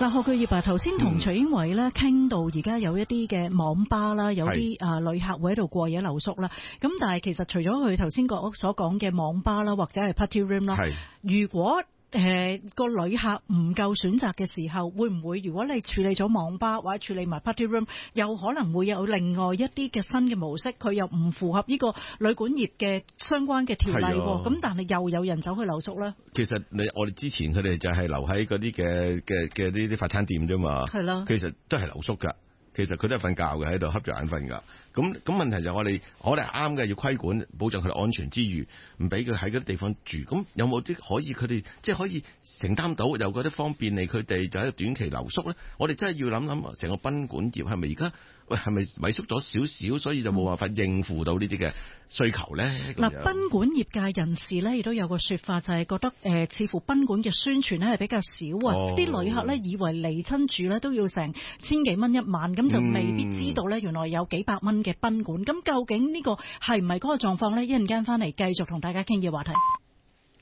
嗱，何巨業啊，頭先同徐英偉咧傾到而家有一啲嘅網吧啦，有啲旅客會喺度過夜留宿啦。咁但係其實除咗佢頭先所講嘅網吧啦，或者係 party room 啦，如果個旅客唔夠選擇嘅時候，會唔會如果你處理咗網吧或者處理埋 party room，又可能會有另外一啲嘅新嘅模式，佢又唔符合呢個旅館業嘅相關嘅條例喎。咁但係又有人走去留宿咧。其實我哋之前佢哋就係留喺嗰啲嘅呢啲快餐店啫嘛。係啦。其實都係留宿㗎。其實佢都係瞓覺嘅，喺度瞌住眼瞓㗎。咁問題就我哋啱嘅，要規管保障佢哋安全之餘，唔俾佢喺嗰啲地方住。咁有冇啲可以佢哋即係可以承擔到，又覺得方便你佢哋就喺度短期留宿咧？我哋真係要諗諗成個賓館業係咪而家係咪萎縮咗少少，所以就冇辦法應付到呢啲嘅需求咧？ 嗱，賓館業界人士咧亦都有個說法，就係覺得似乎賓館嘅宣傳咧係比較少啊，啲旅客咧以為嚟親住咧都要成千幾蚊一晚，咁就未必知道咧原來有幾百蚊嘅賓館。咁究竟呢個係唔係嗰個狀況咧？一陣間翻嚟繼續同大家傾嘅話題。